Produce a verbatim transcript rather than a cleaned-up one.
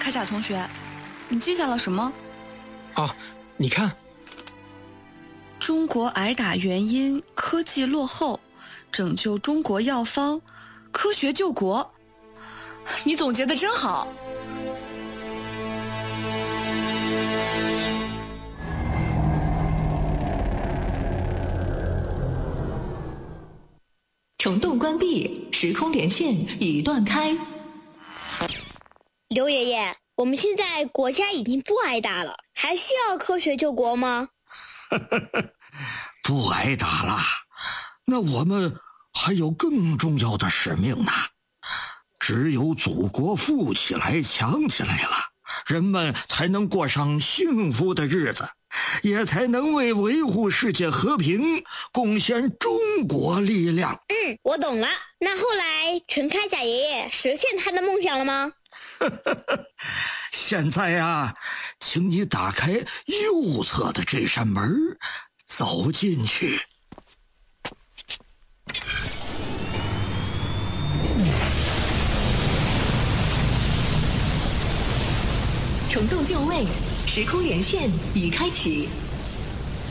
铠甲同学，你记下了什么？ 啊，你看， 中国挨打原因：科技落后，拯救中国药方，科学救国。你总结得真好。 虫洞关闭，时空连线已断开。 刘爷爷，我们现在国家已经不挨打了，还需要科学救国吗？ 不挨打了，那我们还有更重要的使命呢。只有祖国富起来、强起来了，人们才能过上幸福的日子，也才能为维护世界和平贡献中国力量。 嗯，我懂了。那后来陈铠甲爷爷实现他的梦想了吗？ 现在啊，请你打开右侧的这扇门，走进去。 虫洞就位，时空连线已开启。